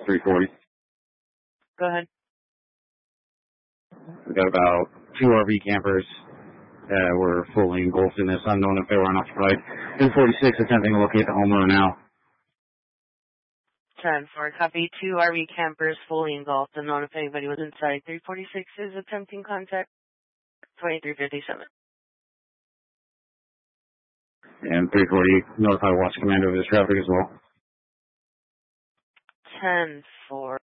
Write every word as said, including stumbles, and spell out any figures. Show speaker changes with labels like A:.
A: three forty.
B: Go ahead.
A: We got about two R V campers that were fully engulfed in this, unknown if they were unoccupied. ten forty-six attempting to locate the homeowner now.
B: ten four, copy. Two R V campers fully engulfed, unknown if anybody was inside. three forty-six is attempting contact. twenty-three fifty-seven.
A: And three forty, notify Watch Commander of this traffic as well.
B: ten four.